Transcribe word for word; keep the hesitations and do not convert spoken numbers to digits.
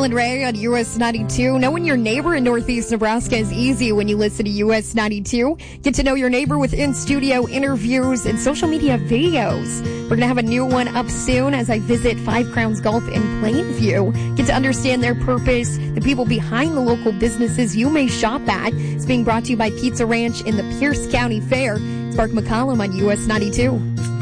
and Ray on U S ninety-two. Knowing your neighbor in Northeast Nebraska is easy when you listen to U S ninety-two. Get to know your neighbor with in-studio interviews and social media videos. We're going to have a new one up soon as I visit Five Crowns Golf in Plainview. Get to understand their purpose, the people behind the local businesses you may shop at. It's being brought to you by Pizza Ranch in the Pierce County Fair. It's Mark McCollum on U S ninety-two.